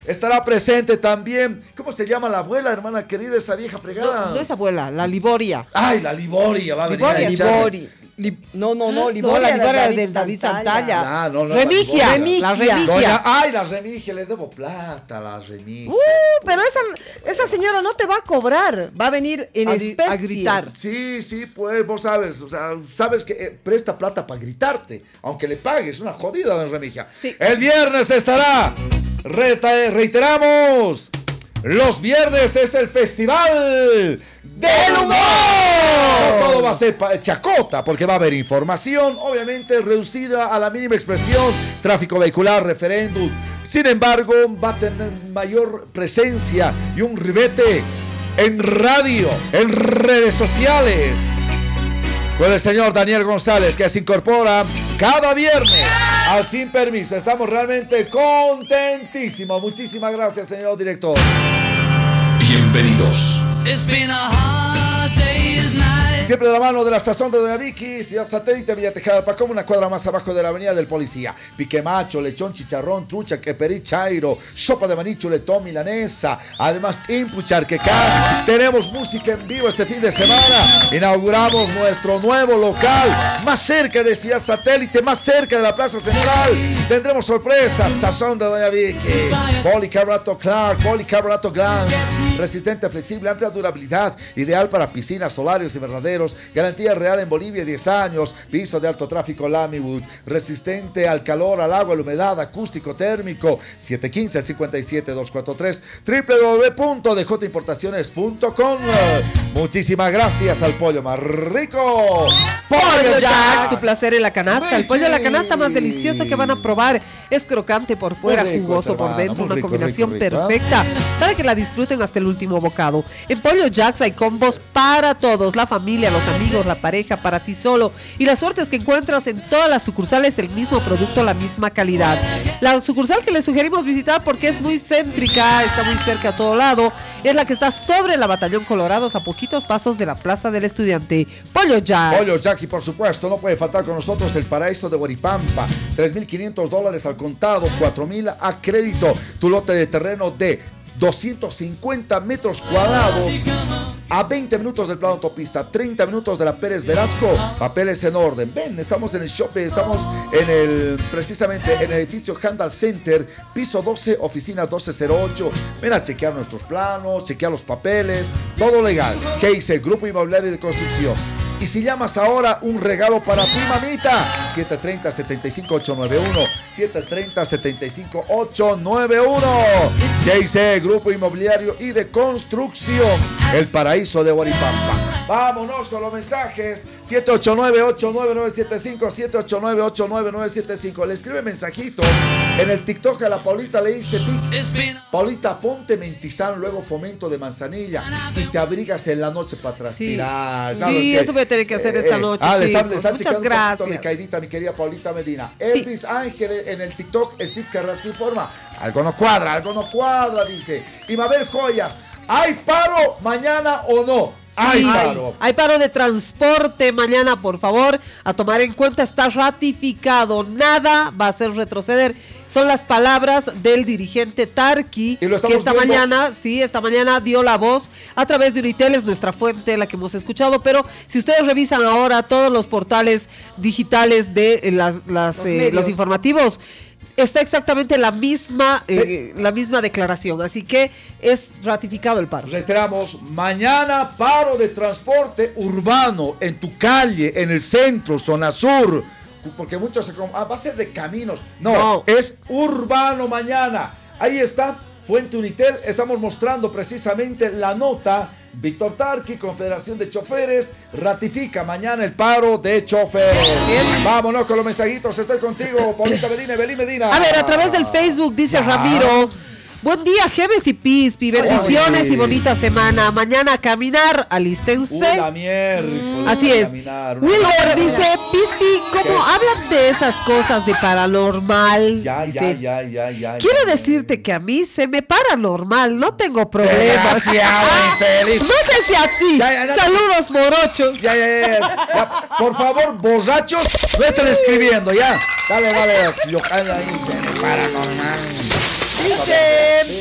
Estará presente también, ¿cómo se llama la abuela, hermana querida, esa vieja fregada? No es abuela, la Liboria. Ay, la Liboria va a venir a echar. Liboria. No, Liboria del David Santalla. Ah, no, la Remigia. La Remigia, le debo plata a la Remigia. Pero esa señora no te va a cobrar, va a venir en especie. A gritar. Sí, pues vos sabes, o sea, sabes que presta plata para gritarte, aunque le pagues, una jodida la Remigia. Sí. El viernes estará, reiteramos, los viernes es el Festival del Humor. No todo va a ser chacota, porque va a haber información, obviamente reducida a la mínima expresión, tráfico vehicular, referéndum. Sin embargo, va a tener mayor presencia y un ribete en radio, en redes sociales, con el señor Daniel González, que se incorpora cada viernes al Sin Permiso. Estamos realmente contentísimos. Muchísimas gracias, señor director. Bienvenidos. Siempre de la mano de la sazón de Doña Vicky, Ciudad Satélite, Villa Tejada, Pacoma, una cuadra más abajo de la avenida del Policía. Pique macho, lechón, chicharrón, trucha, queperí, chairo, sopa de maní, chuletón, milanesa. Además, timpu, charquecán. Tenemos música en vivo este fin de semana. Inauguramos nuestro nuevo local, más cerca de Ciudad Satélite, más cerca de la Plaza Central. Tendremos sorpresas, sazón de Doña Vicky. Policarbonato Clark, policarbonato Glans. Resistente, flexible, amplia durabilidad. Ideal para piscinas, solarios y verdaderos. Garantía real en Bolivia, 10 años. Piso de alto tráfico Lamywood. Resistente al calor, al agua, a la humedad, acústico, térmico. 715-57243. www.djimportaciones.com. Muchísimas gracias al pollo más rico. Pollo Jacks, tu placer en la canasta. El pollo en la canasta más delicioso que van a probar. Es crocante por fuera, rico, jugoso por dentro. Una combinación perfecta para que la disfruten hasta el último bocado. En Pollo Jacks hay combos para todos, la familia, los amigos, la pareja, para ti solo. Y la suerte es que encuentras en todas las sucursales el mismo producto, la misma calidad. La sucursal que les sugerimos visitar porque es muy céntrica, está muy cerca a todo lado, es la que está sobre la Batallón Colorados, a poquitos pasos de la Plaza del Estudiante. Pollo Jacks. Pollo Jacks, y por supuesto no puede faltar con nosotros el paraíso de Guaripampa. $3,500 al contado, 4,000 a crédito. Tu lote de terreno de 250 metros cuadrados a 20 minutos del plano autopista, 30 minutos de la Pérez Velasco. Papeles en orden. Ven, estamos en el shopping, estamos precisamente en el edificio Handal Center, piso 12, oficina 1208. Ven a chequear nuestros planos, chequear los papeles, todo legal. Case, Grupo Inmobiliario de Construcción. Y si llamas ahora, un regalo para ti, mamita. 730-75891. 730-75891. JC, Grupo Inmobiliario y de Construcción. El paraíso de Guaripampa. Vámonos con los mensajes. 789-89975. 789-89975. Le escribe mensajito. En el TikTok a la Paulita le dice: Paulita, ponte Mentizán, luego Fomento de Manzanilla y te abrigas en la noche para transpirar. Sí, claro, sí, eso voy a tener que hacer esta noche. Le están muchas gracias. De caidita, mi querida Paulita Medina. Elvis Ángel en el TikTok, Steve Carrasco informa: algo no cuadra, dice. Y Mabel Joyas: ¿hay paro mañana o no? Sí, hay paro de transporte mañana, por favor, a tomar en cuenta, está ratificado, nada va a hacer retroceder. Son las palabras del dirigente Tarqui, que esta mañana dio la voz a través de Unitel, es nuestra fuente, la que hemos escuchado, pero si ustedes revisan ahora todos los portales digitales de los informativos, está exactamente la misma declaración, así que es ratificado el paro. Reiteramos, mañana paro de transporte urbano en tu calle, en el centro, zona sur, porque muchos se va a ser de caminos. No, es urbano mañana. Ahí está, fuente Unitel, estamos mostrando precisamente la nota. Víctor Tarqui, Confederación de Choferes, ratifica mañana el paro de choferes. Vámonos con los mensajitos. Estoy contigo, Paulita Medina, Belín Medina. A ver, a través del Facebook dice Ramiro: buen día, Jeves y Pispi, bendiciones y bonita semana. Mañana a caminar, alístense. Así es. Wilber dice: Pispi, ¿cómo hablan de esas cosas de paranormal? Quiero decirte que a mí se me paranormal, no tengo problemas. No sé si a ti. Saludos, morochos. Por favor, borrachos, no estén escribiendo, ya. Dale, yo ahí, paranormal. Dice...